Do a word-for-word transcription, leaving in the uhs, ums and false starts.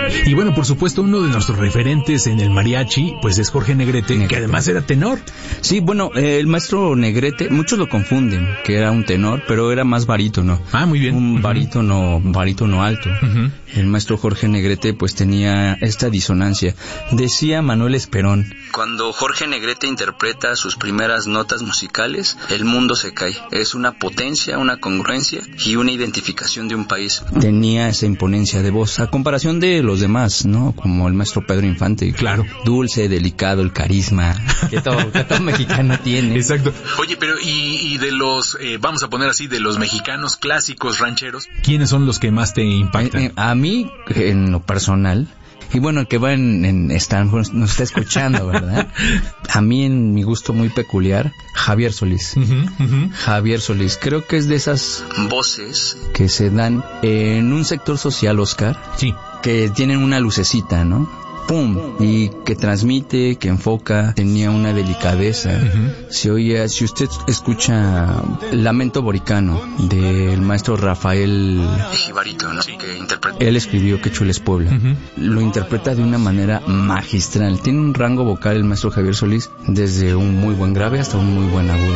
Y bueno, por supuesto, uno de nuestros referentes en el mariachi, pues es Jorge Negrete, Negrete. que además era tenor. Sí, bueno, eh, el maestro Negrete, muchos lo confunden, que era un tenor, pero era más barítono. Ah, muy bien. Un uh-huh. barítono, barítono alto. Uh-huh. El maestro Jorge Negrete, pues tenía esta disonancia. Decía Manuel Esperón: cuando Jorge Negrete interpreta sus primeras notas musicales, el mundo se cae. Es una potencia, una congruencia y una identificación de un país. Tenía esa imponencia de voz, a comparación de los demás, ¿no? Como el maestro Pedro Infante. Claro. Dulce, delicado, el carisma que todo, que todo mexicano tiene. Exacto. Oye, pero y, y de los, eh, vamos a poner así, de los mexicanos clásicos rancheros, ¿quiénes son los que más te impactan? Eh, eh, a mí, en lo personal, y bueno, el que va en, en Stanford nos está escuchando, ¿verdad? A mí, en mi gusto muy peculiar, Javier Solís. Uh-huh, uh-huh. Javier Solís, creo que es de esas voces que se dan en un sector social, Oscar. Sí. Que tienen una lucecita, ¿no? ¡Pum! Y que transmite, que enfoca, tenía una delicadeza. Uh-huh. Se oía, si usted escucha Lamento Boricano del maestro Rafael Jibarito, ¿no? Sí. Que interpreta. Él escribió Qué chula es Puebla. Uh-huh. Lo interpreta de una manera magistral. Tiene un rango vocal el maestro Javier Solís, desde un muy buen grave hasta un muy buen agudo.